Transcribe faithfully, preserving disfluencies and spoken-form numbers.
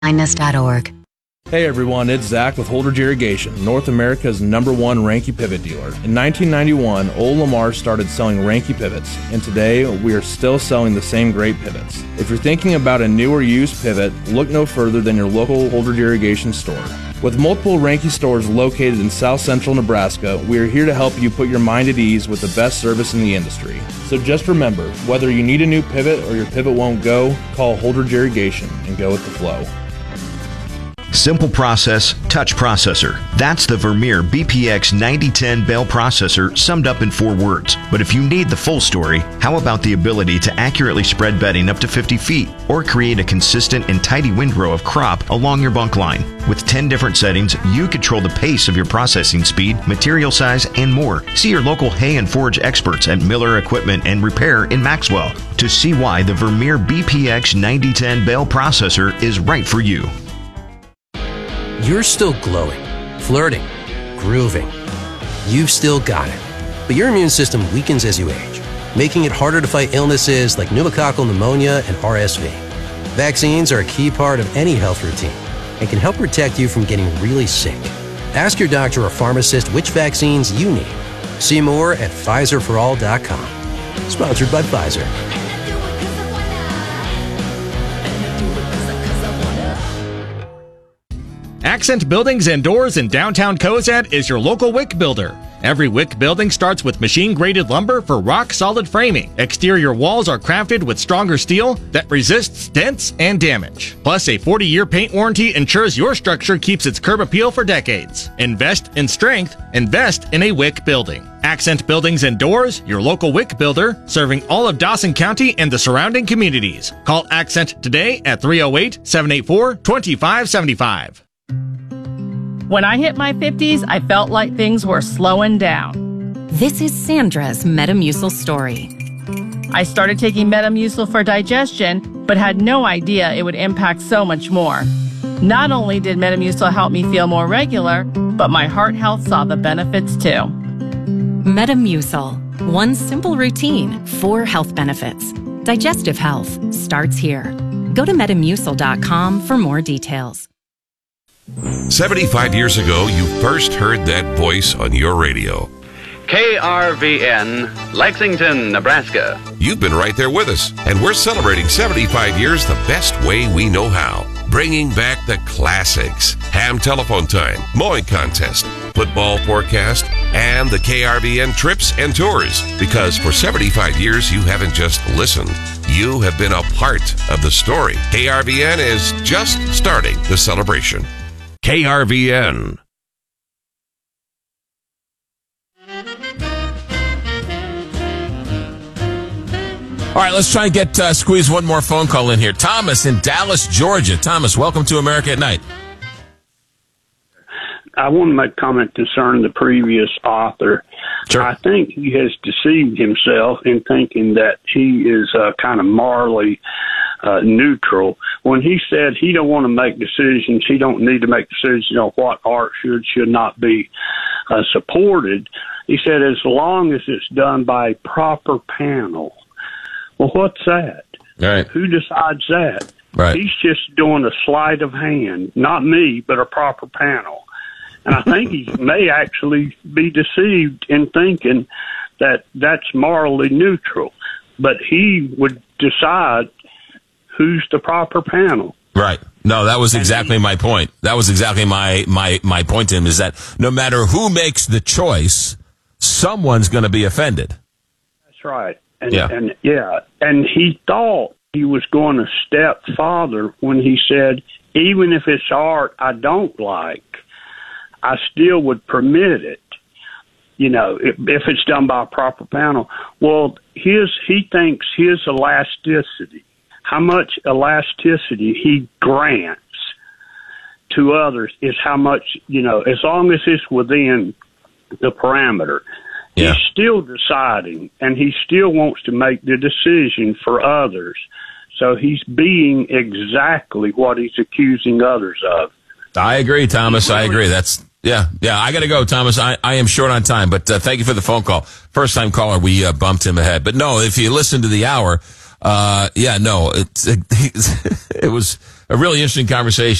kindness dot org. Hey everyone, it's Zach with Holdridge Irrigation, North America's number one Ranke pivot dealer. In nineteen ninety-one, Old Lamar started selling Ranke pivots, and today we are still selling the same great pivots. If you're thinking about a new or used pivot, look no further than your local Holdridge Irrigation store. With multiple Ranke stores located in South Central Nebraska, we are here to help you put your mind at ease with the best service in the industry. So just remember, whether you need a new pivot or your pivot won't go, call Holdridge Irrigation and go with the flow. Simple process, touch processor. That's the Vermeer B P X ninety ten bale processor summed up in four words. But if you need the full story, how about the ability to accurately spread bedding up to fifty feet or create a consistent and tidy windrow of crop along your bunk line? With ten different settings, you control the pace of your processing speed, material size, and more. See your local hay and forage experts at Miller Equipment and Repair in Maxwell to see why the Vermeer B P X ninety ten bale processor is right for you. You're still glowing, flirting, grooving. You've still got it. But your immune system weakens as you age, making it harder to fight illnesses like pneumococcal pneumonia and R S V. Vaccines are a key part of any health routine and can help protect you from getting really sick. Ask your doctor or pharmacist which vaccines you need. See more at Pfizer for all dot com. Sponsored by Pfizer. Accent Buildings and Doors in downtown Cozad is your local wick builder. Every wick building starts with machine-graded lumber for rock-solid framing. Exterior walls are crafted with stronger steel that resists dents and damage. Plus, a forty-year paint warranty ensures your structure keeps its curb appeal for decades. Invest in strength. Invest in a wick building. Accent Buildings and Doors, your local wick builder, serving all of Dawson County and the surrounding communities. Call Accent today at three oh eight, seven eight four, two five seven five. When I hit my fifties, I felt like things were slowing down. This is Sandra's Metamucil story. I started taking Metamucil for digestion, but had no idea it would impact so much more. Not only did Metamucil help me feel more regular, but my heart health saw the benefits too. Metamucil. One simple routine, four health benefits. Digestive health starts here. Go to metamucil dot com for more details. seventy-five years ago, you first heard that voice on your radio. K R V N, Lexington, Nebraska. You've been right there with us, and we're celebrating seventy-five years the best way we know how. Bringing back the classics, ham telephone time, mowing contest, football forecast, and the K R V N trips and tours. Because for seventy-five years, you haven't just listened. You have been a part of the story. K R V N is just starting the celebration. K R V N. All right, let's try and get uh, squeeze one more phone call in here. Thomas in Dallas, Georgia. Thomas, welcome to America at Night. I want to make a comment concerning the previous author. Sure. I think he has deceived himself in thinking that he is uh, kind of morally uh, neutral. When he said he don't want to make decisions, he don't need to make decisions on what art should, should not be uh, supported. He said as long as it's done by a proper panel. Well, what's that? All right. Who decides that? Right. He's just doing a sleight of hand. Not me, but a proper panel. And I think he may actually be deceived in thinking that that's morally neutral. But he would decide who's the proper panel. Right. No, that was exactly my point. That was exactly my, my, my point to him, is that no matter who makes the choice, someone's going to be offended. That's right. And, yeah. and yeah, and he thought he was going a step farther when he said, even if it's art I don't like, I still would permit it, you know, if, if it's done by a proper panel. Well, his he thinks his elasticity, how much elasticity he grants to others is how much, you know, as long as it's within the parameter. Yeah. He's still deciding, and he still wants to make the decision for others. So he's being exactly what he's accusing others of. I agree, Thomas. I agree. That's, yeah, yeah. I got to go, Thomas. I, I am short on time, but uh, thank you for the phone call. First time caller, we uh, bumped him ahead. But no, if you listen to the hour, uh, yeah, no, it's, it, it was a really interesting conversation.